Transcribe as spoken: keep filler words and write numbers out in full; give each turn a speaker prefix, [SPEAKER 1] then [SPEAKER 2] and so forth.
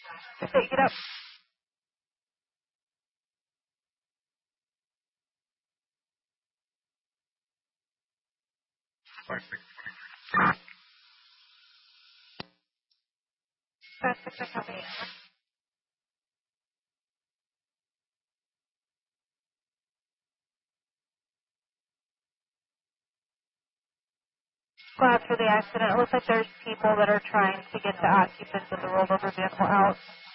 [SPEAKER 1] Just take it up. That's the company. Glad for the accident. It looks like there's people that are trying to get the occupants of the rollover vehicle out.